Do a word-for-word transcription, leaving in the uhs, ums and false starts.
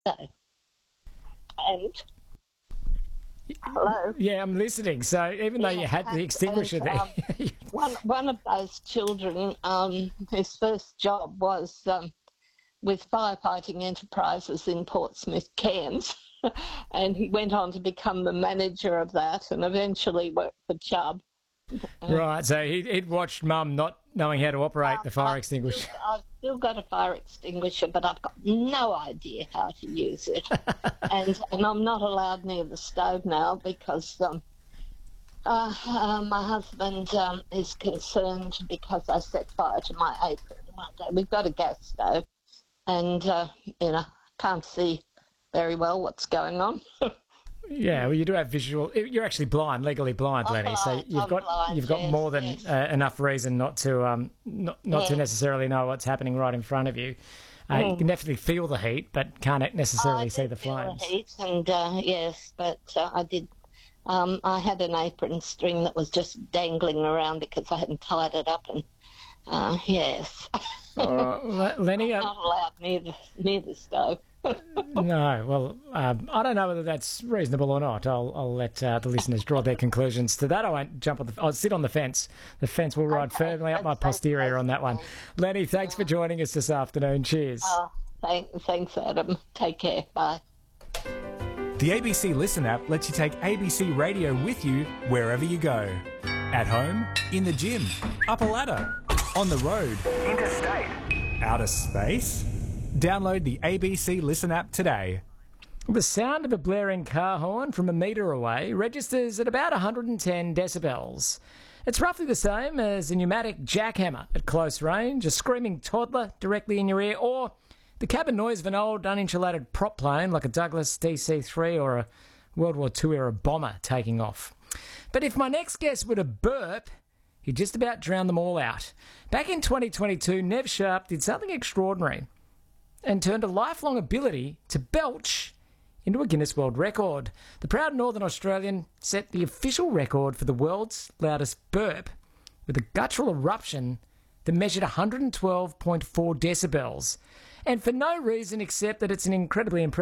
So, and hello. Yeah, I'm listening. So even though you had the extinguisher and, there, um, one one of those children, um, his first job was um, with Firefighting Enterprises in Portsmouth, Cairns, and he went on to become the manager of that, and eventually worked for Chubb. right? So he'd, he'd watched Mum not knowing how to operate Uh, the fire I've extinguisher. Still, I've still got a fire extinguisher, but I've got no idea how to use it, and and I'm not allowed near the stove now because um, uh, uh, my husband um, is concerned because I set fire to my apron one day. We've got a gas stove, and uh, you know can't see very well what's going on. Yeah, well, you do have visual. You're actually blind, legally blind, I'm Lenny. So blind, you've I'm got blind, you've got yes, more than yes. uh, enough reason not to um not not to Yes. necessarily know what's happening right in front of you. Uh, You Mm. can definitely feel the heat, but can't necessarily I see did the feel flames. heat, and uh, yes, but uh, I did. Um, I had an apron string that was just dangling around because I hadn't tied it up, and uh, yes, All right, Le- Lenny. Uh, not allowed near the near the stove. no, well, um, I don't know whether that's reasonable or not. I'll I'll let uh, the listeners draw their conclusions to that. I won't jump on the. I'll sit on the fence. The fence will ride Okay, firmly up my that's posterior okay. on that one. Lenny, thanks for joining us this afternoon. Cheers. Uh, thank, thanks, Adam. Take care. Bye. The A B C Listen app lets you take A B C Radio with you wherever you go. At home, in the gym, up a ladder, on the road, interstate, outer space. Download the A B C Listen app today. The sound of a blaring car horn from a metre away registers at about one hundred ten decibels. It's roughly the same as a pneumatic jackhammer at close range, a screaming toddler directly in your ear, or the cabin noise of an old uninsulated prop plane like a Douglas D C three or a World War Two era bomber taking off. But if my next guest were to burp, he'd just about drown them all out. Back in twenty twenty-two, Nev Sharp did something extraordinary and turned a lifelong ability to belch into a Guinness World Record. The proud Northern Australian set the official record for the world's loudest burp with a guttural eruption that measured one hundred twelve point four decibels. And for no reason except that it's an incredibly impressive